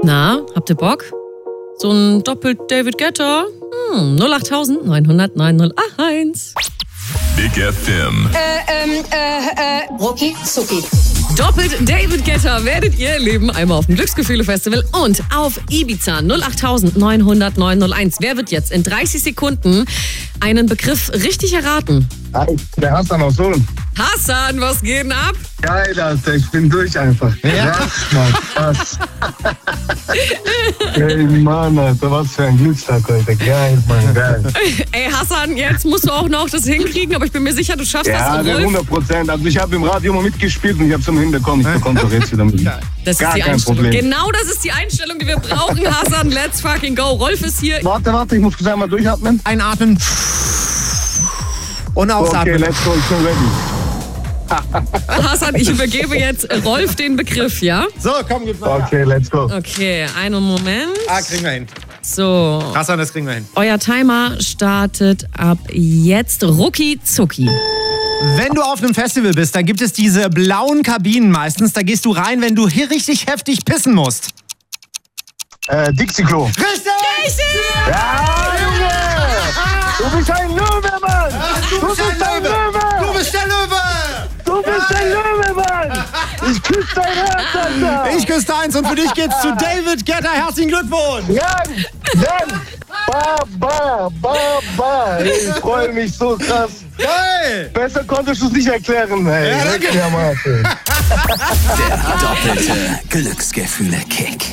Na, habt ihr Bock? So ein doppelt David Guetta? 08000 900 901. Big FM. Rucki Zucki. Doppelt David Guetta werdet ihr erleben. Einmal auf dem Glücksgefühle-Festival und auf Ibiza. 08000 900 901. Wer wird jetzt in 30 Sekunden einen Begriff richtig erraten? Hi, der Hassan aus Ulm. Hassan, was geht denn ab? Geil, Alter, ich bin durch einfach. Ja, Mann, was? Ey, Mann, Alter, was für ein Glückstag heute. Geil, Mann, geil. Ey, Hassan, jetzt musst du auch noch das hinkriegen, aber ich bin mir sicher, du schaffst Ja, das. der 100%. Also ich habe im Radio immer mitgespielt und ich habe es immer hinbekommen. Ich bekomme doch jetzt wieder mit. Das Gar ist die kein Einstellung. Problem. Genau das ist die Einstellung, die wir brauchen, Hassan. Let's fucking go. Rolf ist hier. Warte, ich muss kurz einmal durchatmen. Einatmen. Und Okay, ausatmen. let's go, ich bin ready. Hassan, ich übergebe jetzt Rolf den Begriff, ja? So, komm, gib mal. Okay, let's go. Okay, einen Moment. Kriegen wir hin. So, Hassan, das kriegen wir hin. euer Timer startet ab jetzt. Rucki Zucki. Wenn du auf einem Festival bist, dann gibt es diese blauen Kabinen meistens. Da gehst du rein, wenn du hier richtig heftig pissen musst. Dixie-Klo. Richtig! Ja, Junge! Du bist ein Löwe, Mann! Du bist ein Löwe! Du bist der Löwe! Du bist ein Löwe, Mann! Ich küsse dein Herz, Alter! Ich küsse deins und für dich geht's zu David Guetta. Herzlichen Glückwunsch! Jan! Ba! Ich freue mich so krass. Geil! Besser konntest du es nicht erklären, ey. Ja, danke. Ja, Mann. Der doppelte Glücksgefühle-Kick.